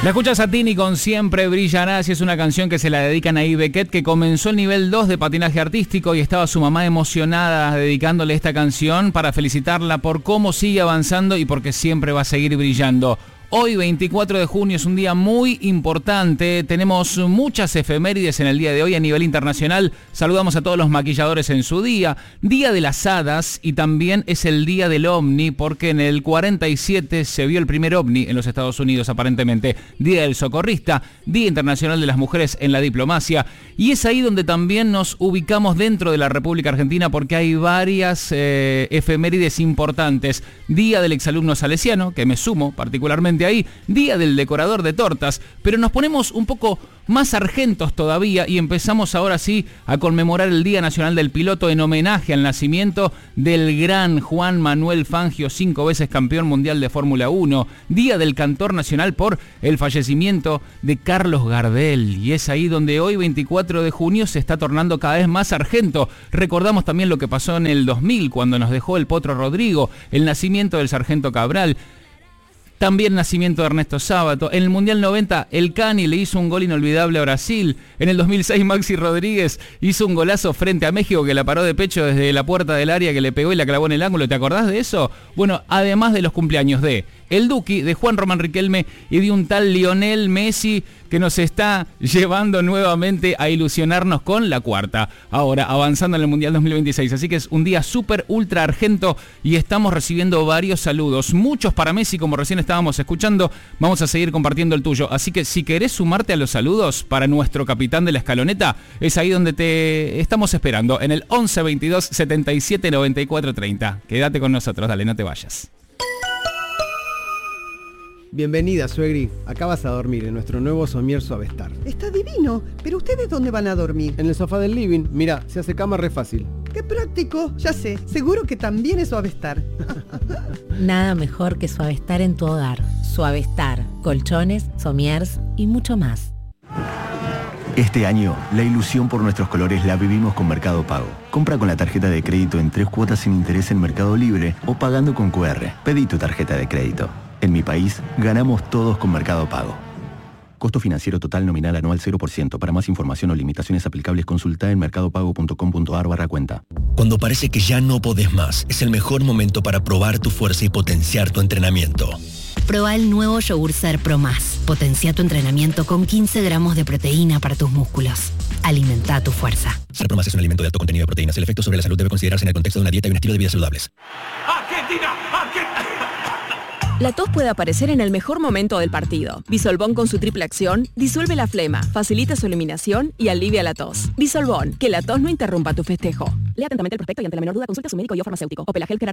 La escuchas a Tini con Siempre Brillarás, y es una canción que se la dedican a Yves Bequet, que comenzó el nivel 2 de patinaje artístico y estaba su mamá emocionada dedicándole esta canción para felicitarla por cómo sigue avanzando y porque siempre va a seguir brillando. Hoy, 24 de junio, es un día muy importante. Tenemos muchas efemérides en el día de hoy a nivel internacional. Saludamos a todos los maquilladores en su día. Día de las hadas, y también es el día del ovni, porque en el 47 se vio el primer ovni en los Estados Unidos, aparentemente. Día del socorrista, Día Internacional de las Mujeres en la Diplomacia. Y es ahí donde también nos ubicamos dentro de la República Argentina, porque hay varias efemérides importantes. Día del exalumno salesiano, que me sumo particularmente ahí, Día del decorador de tortas, pero nos ponemos un poco más argentos todavía y empezamos ahora sí a conmemorar el Día Nacional del Piloto en homenaje al nacimiento del gran Juan Manuel Fangio, 5 veces campeón mundial de Fórmula 1, Día del Cantor Nacional por el fallecimiento de Carlos Gardel, y es ahí donde hoy, 24 de junio, se está tornando cada vez más argento. Recordamos también lo que pasó en el 2000, cuando nos dejó el Potro Rodrigo, el nacimiento del Sargento Cabral, también nacimiento de Ernesto Sábato. En el Mundial 90, el Cani le hizo un gol inolvidable a Brasil. En el 2006, Maxi Rodríguez hizo un golazo frente a México que la paró de pecho desde la puerta del área, que le pegó y la clavó en el ángulo. ¿Te acordás de eso? Bueno, además de los cumpleaños de el Duki, de Juan Román Riquelme y de un tal Lionel Messi, que nos está llevando nuevamente a ilusionarnos con la cuarta. Ahora, avanzando en el Mundial 2026. Así que es un día súper ultra argento y estamos recibiendo varios saludos. Muchos para Messi, como recién estábamos escuchando. Vamos a seguir compartiendo el tuyo. Así que si querés sumarte a los saludos para nuestro capitán de la escaloneta, es ahí donde te estamos esperando, en el 11 22 77 94 30. Quédate con nosotros, dale, no te vayas. Bienvenida, suegri. Acá vas a dormir en nuestro nuevo somier Suavestar. Está divino, pero ¿ustedes dónde van a dormir? En el sofá del living. Mira, se hace cama re fácil. ¡Qué práctico! Ya sé, seguro que también es Suavestar. Nada mejor que Suavestar en tu hogar. Suavestar, colchones, somiers y mucho más. Este año, la ilusión por nuestros colores la vivimos con Mercado Pago. Compra con la tarjeta de crédito en 3 cuotas sin interés en Mercado Libre o pagando con QR. Pedí tu tarjeta de crédito. En mi país, ganamos todos con Mercado Pago. Costo financiero total nominal anual 0%. Para más información o limitaciones aplicables, consulta en mercadopago.com.ar/cuenta. Cuando parece que ya no podés más, es el mejor momento para probar tu fuerza y potenciar tu entrenamiento. Proba el nuevo yogur Ser Pro Más. Potencia tu entrenamiento con 15 gramos de proteína para tus músculos. Alimenta tu fuerza. Ser Pro Más es un alimento de alto contenido de proteínas. El efecto sobre la salud debe considerarse en el contexto de una dieta y un estilo de vida saludables. ¡Argentina! La tos puede aparecer en el mejor momento del partido. Bisolbón, con su triple acción, disuelve la flema, facilita su eliminación y alivia la tos. Bisolbón, que la tos no interrumpa tu festejo. Lea atentamente el prospecto y ante la menor duda consulta a su médico y o farmacéutico. Opelagel